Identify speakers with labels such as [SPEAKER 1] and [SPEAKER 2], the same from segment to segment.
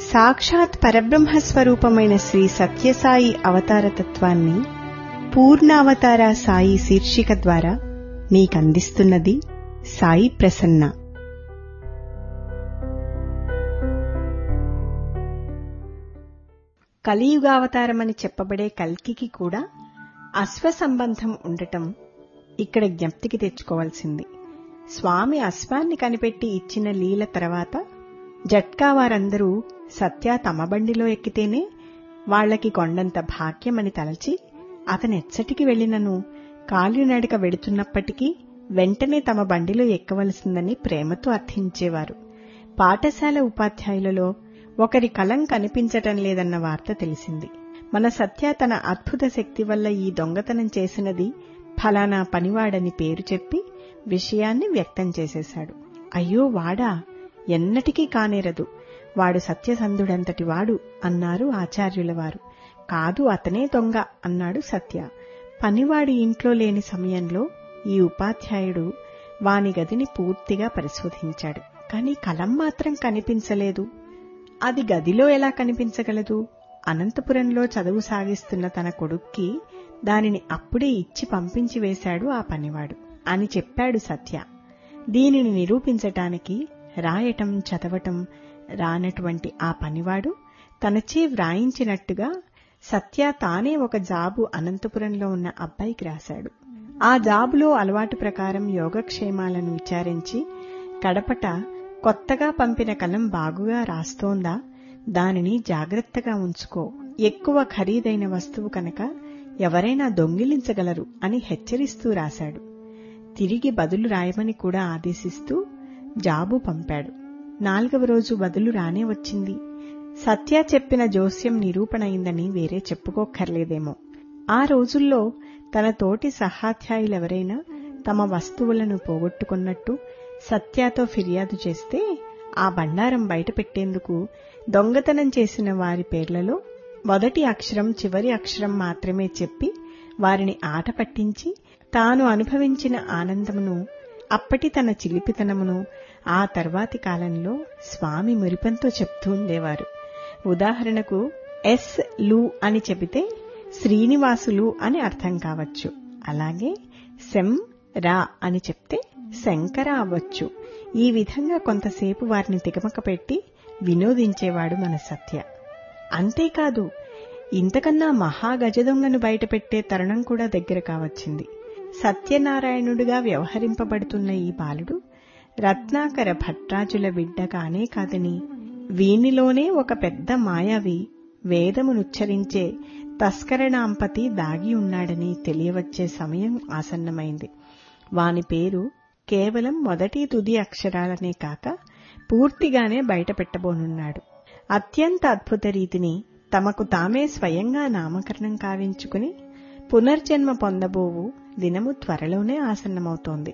[SPEAKER 1] సాక్షాత్ పరబ్రహ్మస్వరూపమైన శ్రీ సత్యసాయి అవతారతత్వాన్ని పూర్ణావతార సాయి శీర్షిక ద్వారా మీకందిస్తున్నది సాయి ప్రసన్న. కలియుగావతారమని చెప్పబడే కల్కికి కూడా అశ్వసంబంధం ఉండటం ఇక్కడ జ్ఞప్తికి తెచ్చుకోవాల్సింది. స్వామి అశ్వాన్ని కనిపెట్టి ఇచ్చిన లీల తర్వాత జట్కా వారందరూ సత్య తమ బండిలో ఎక్కితేనే వాళ్లకి కొండంత భాగ్యమని తలచి అతనెచ్చటికి వెళ్లినను కాలినడక వెడుతున్నప్పటికీ వెంటనే తమ బండిలో ఎక్కవలసిందని ప్రేమతో అర్థించేవారు. పాఠశాల ఉపాధ్యాయులలో ఒకరి కలం కనిపించటం లేదన్న వార్త తెలిసింది. మన సత్య తన అద్భుత శక్తి వల్ల ఈ దొంగతనం చేసినది ఫలానా పనివాడని పేరు చెప్పి విషయాన్ని వ్యక్తం చేసేశాడు. అయ్యో వాడా, ఎన్నటికీ కానేరదు, వాడు సత్యసంధుడంతటి వాడు అన్నారు ఆచార్యుల వారు. కాదు, అతనే దొంగ అన్నాడు సత్య. పనివాడి ఇంట్లో లేని సమయంలో ఈ ఉపాధ్యాయుడు వాని గదిని పూర్తిగా పరిశోధించాడు. కాని కలం మాత్రం కనిపించలేదు. అది గదిలో ఎలా కనిపించగలదు? అనంతపురంలో చదువు సాగిస్తున్న తన కొడుక్కి దానిని అప్పుడే ఇచ్చి పంపించి వేశాడు ఆ పనివాడు అని చెప్పాడు సత్య. దీనిని నిరూపించటానికి రాయటం చదవటం రానటువంటి ఆ పనివాడు తనచే వ్రాయించినట్టుగా సత్య తానే ఒక జాబు అనంతపురంలో ఉన్న అబ్బాయికి రాశాడు. ఆ జాబులో అలవాటు ప్రకారం యోగక్షేమాలను విచారించి కడపట కొత్తగా పంపిన కలం బాగుగా రాస్తోందా, దానిని జాగ్రత్తగా ఉంచుకో, ఎక్కువ ఖరీదైన వస్తువు కనుక ఎవరైనా దొంగిలించగలరు అని హెచ్చరిస్తూ రాశాడు. తిరిగి బదులు రాయమని కూడా ఆదేశిస్తూ జాబు పంపాడు. 4వ రోజు బదులు రానే వచ్చింది. సత్య చెప్పిన జోస్యం నిరూపణయిందని వేరే చెప్పుకోక్కర్లేదేమో. ఆ రోజుల్లో తన తోటి సహాధ్యాయులెవరైనా తమ వస్తువులను పోగొట్టుకున్నట్టు సత్యతో ఫిర్యాదు చేస్తే ఆ బండారం బయటపెట్టేందుకు దొంగతనం చేసిన వారి పేర్లలో మొదటి అక్షరం చివరి అక్షరం మాత్రమే చెప్పి వారిని ఆట పట్టించి తాను అనుభవించిన ఆనందమును, అప్పటి తన చిలిపితనమును ఆ తర్వాతి కాలంలో స్వామి మురిపంతో చెప్తూ ఉండేవారు. ఉదాహరణకు ఎస్ లు అని చెబితే శ్రీనివాసులు అని అర్థం కావచ్చు. అలాగే శం రా అని చెప్తే శంకర అవ్వచ్చు. ఈ విధంగా కొంతసేపు వారిని తికమక పెట్టి వినోదించేవాడు మన సత్య. అంతేకాదు, ఇంతకన్నా మహాగజదొంగను బయటపెట్టే తరుణం కూడా దగ్గర కావచ్చింది. సత్యనారాయణుడిగా వ్యవహరింపబడుతున్న ఈ బాలుడు రత్నాకర భట్రాజుల బిడ్డ కానే కాదని, వీనిలోనే ఒక పెద్ద మాయావి వేదమునుచ్చరించే తస్కరణాంపతి దాగి ఉన్నాడని తెలియవచ్చే సమయం ఆసన్నమైంది. వాని పేరు కేవలం మొదటి తుది అక్షరాలనే కాక పూర్తిగానే బయటపెట్టబోనున్నాడు. అత్యంత అద్భుత రీతిని తమకు తామే స్వయంగా నామకరణం కావించుకుని పునర్జన్మ పొందబోవు దినము త్వరలోనే ఆసన్నమవుతోంది.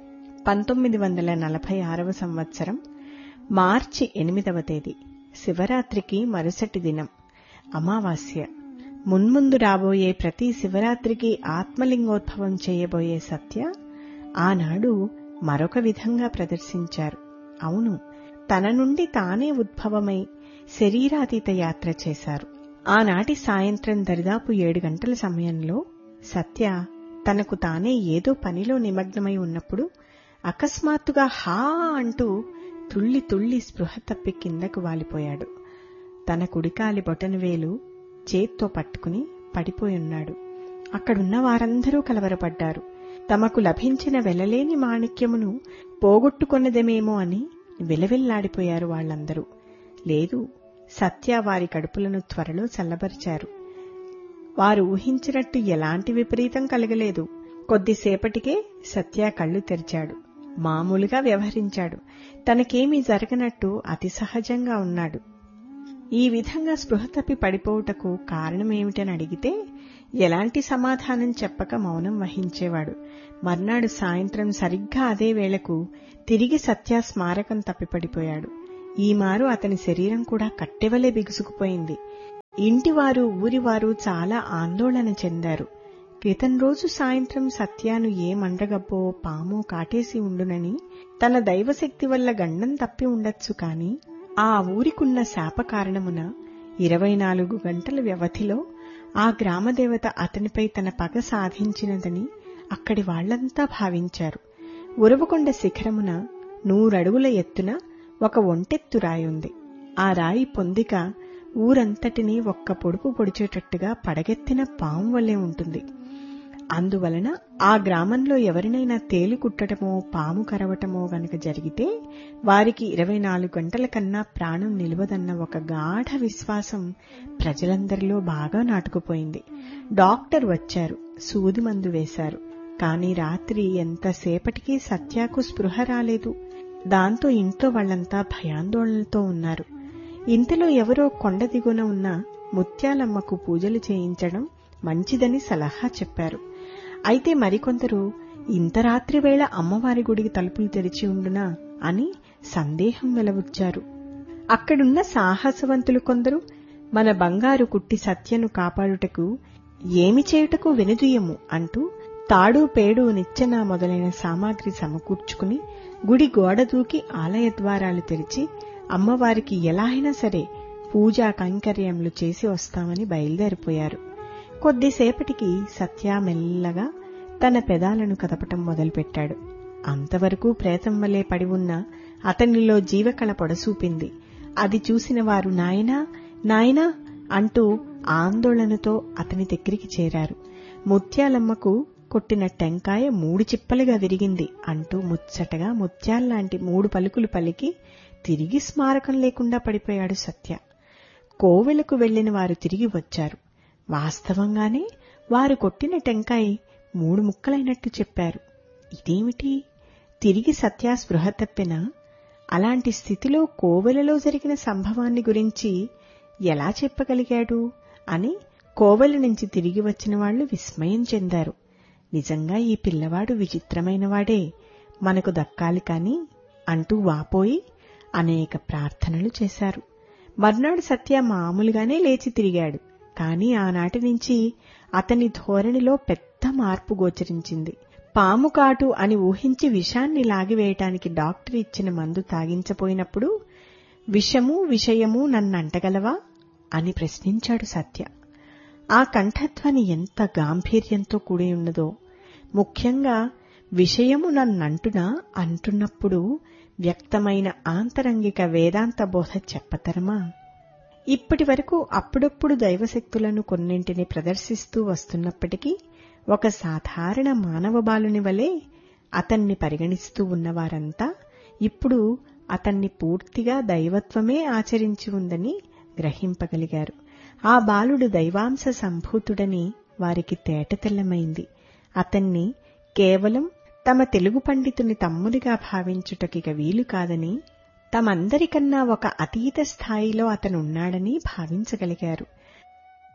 [SPEAKER 1] 1946వ సంవత్సరం మార్చి 8వ తేదీ శివరాత్రికి మరుసటి దినం, అమావాస్య. మున్ముందు రాబోయే ప్రతి శివరాత్రికి ఆత్మలింగోద్భవం చేయబోయే సత్య ఆనాడు మరొక విధంగా ప్రదర్శించారు. అవును, తన నుండి తానే ఉద్భవమై శరీరాతీత యాత్ర చేశారు. ఆనాటి సాయంత్రం దరిదాపు 7 గంటల సమయంలో సత్య తనకు తానే ఏదో పనిలో నిమగ్నమై ఉన్నప్పుడు అకస్మాత్తుగా హా అంటూ తుళ్లి తుళ్లి స్పృహ తప్పి కిందకు వాలిపోయాడు. తన కుడికాలి బొటనవేలు చేత్తో పట్టుకుని పడిపోయున్నాడు. అక్కడున్న వారందరూ కలవరపడ్డారు. తమకు లభించిన వెలలేని మాణిక్యమును పోగొట్టుకొన్నదేమేమో అని విలవిల్లాడిపోయారు వాళ్లందరూ. లేదు, సత్య వారి కడుపులను త్వరలో చల్లబరిచారు. వారు ఊహించినట్టు ఎలాంటి విపరీతం కలగలేదు. కొద్దిసేపటికే సత్య కళ్లు తెరిచాడు. మామూలుగా వ్యవహరించాడు. తనకేమీ జరగనట్టు అతి సహజంగా ఉన్నాడు. ఈ విధంగా స్పృహ తప్పి పడిపోవుటకు కారణమేమిటని అడిగితే ఎలాంటి సమాధానం చెప్పక మౌనం వహించేవాడు. మర్నాడు సాయంత్రం సరిగ్గా అదే వేళకు తిరిగి సత్య స్మారకం తప్పిపడిపోయాడు. ఈమారు అతని శరీరం కూడా కట్టెవలే బిగుసుకుపోయింది. ఇంటివారు ఊరివారు చాలా ఆందోళన చెందారు. క్రితం రోజు సాయంత్రం సత్యాను ఏ మండ్రగబ్బో పామో కాటేసి ఉండునని తన దైవశక్తి వల్ల గండం తప్పి ఉండొచ్చు కాని ఆ ఊరికున్న శాప కారణమున 24 గంటల వ్యవధిలో ఆ గ్రామదేవత అతనిపై తన పగ సాధించినదని అక్కడి వాళ్లంతా భావించారు. ఉరవకొండ శిఖరమున 100 అడుగుల ఎత్తున ఒక ఒంటెత్తు రాయుంది. ఆ రాయి పొందిక ఊరంతటినీ ఒక్క పొడుపు పొడిచేటట్టుగా పడగెత్తిన పాము వల్లే ఉంటుంది. అందువలన ఆ గ్రామంలో ఎవరినైనా తేలు కుట్టడమో పాము కరవటమో గనక జరిగితే వారికి 24 గంటల కన్నా ప్రాణం నిలవదన్న ఒక గాఢ విశ్వాసం ప్రజలందరిలో బాగా నాటుకుపోయింది. డాక్టర్ వచ్చారు, సూది మందు వేశారు. కాని రాత్రి ఎంతసేపటికి సత్యాకు స్పృహ రాలేదు. దాంతో ఇంట్లో వాళ్లంతా భయాందోళనలతో ఉన్నారు. ఇంతలో ఎవరో కొండ దిగున ఉన్న ముత్యాలమ్మకు పూజలు చేయించడం మంచిదని సలహా చెప్పారు. అయితే మరికొందరు ఇంత రాత్రి వేళ అమ్మవారి గుడికి తలుపులు తెరిచి ఉండునా అని సందేహం వెలబుచ్చారు. అక్కడున్న సాహసవంతులు కొందరు మన బంగారు కుట్టి సత్యను కాపాడుటకు ఏమి చేయుటకు వెనుదీయము అంటూ తాడు పేడు నిచ్చెన మొదలైన సామాగ్రి సమకూర్చుకుని గుడి గోడ దూకి ఆలయ ద్వారాలు తెరిచి అమ్మవారికి ఎలా అయినా సరే పూజా కైంకర్యములు చేసి వస్తామని బయలుదేరిపోయారు. కొద్దిసేపటికి సత్య మెల్లగా తన పెదాలను కదపటం మొదలుపెట్టాడు. అంతవరకు ప్రేతం వలె పడి ఉన్న అతనిలో జీవకళ పొడసూపింది. అది చూసిన వారు నాయనా నాయనా అంటూ ఆందోళనతో అతని దగ్గరికి చేరారు. ముత్యాలమ్మకు కొట్టిన టెంకాయ 3 చిప్పలుగా విరిగింది అంటూ ముచ్చటగా ముత్యాల్లాంటి 3 పలుకులు పలికి తిరిగి స్మారకం లేకుండా పడిపోయాడు సత్య. కోవెలకు వెళ్లిన వారు తిరిగి వచ్చారు. వాస్తవంగానే వారు కొట్టిన టెంకాయ 3 ముక్కలైనట్టు చెప్పారు. ఇదేమిటి, తిరిగి సత్య స్పృహ తప్పినా? అలాంటి స్థితిలో కోవెలలో జరిగిన సంభవాన్ని గురించి ఎలా చెప్పగలిగాడు అని కోవెల నుంచి తిరిగి వచ్చిన వాళ్లు విస్మయం చెందారు. నిజంగా ఈ పిల్లవాడు విచిత్రమైనవాడే, మనకు దక్కాలి కాని అంటూ వాపోయి అనేక ప్రార్థనలు చేశారు. మర్నాడు సత్య మామూలుగానే లేచి తిరిగాడు. కాని ఆనాటి నుంచి అతని ధోరణిలో పెద్ద మార్పు గోచరించింది. పాము కాటు అని ఊహించి విషాన్ని లాగివేయటానికి డాక్టర్ ఇచ్చిన మందు తాగించపోయినప్పుడు విషయము నన్నంటగలవా అని ప్రశ్నించాడు సత్య. ఆ కంఠధ్వని ఎంత గాంభీర్యంతో కూడి ఉన్నదో. ముఖ్యంగా విషయము నన్నంటునా అంటున్నప్పుడు వ్యక్తమైన ఆంతరంగిక వేదాంత బోధ చెప్పతరమా? ఇప్పటి వరకు అప్పుడప్పుడు దైవశక్తులను కొన్నింటిని ప్రదర్శిస్తూ వస్తున్నప్పటికీ ఒక సాధారణ మానవ బాలుని వలె అతన్ని పరిగణిస్తూ ఉన్నవారంతా ఇప్పుడు అతన్ని పూర్తిగా దైవత్వమే ఆచరించి ఉందని గ్రహింపగలిగారు. ఆ బాలుడు దైవాంశ సంభూతుడని వారికి తేటతెల్లమైంది. అతన్ని కేవలం తమ తెలుగు పండితుని తమ్ముడిగా భావించుటకిక వీలు కాదని, తమందరికన్నా ఒక అతీత స్థాయిలో అతనున్నాడని భావించగలిగారు.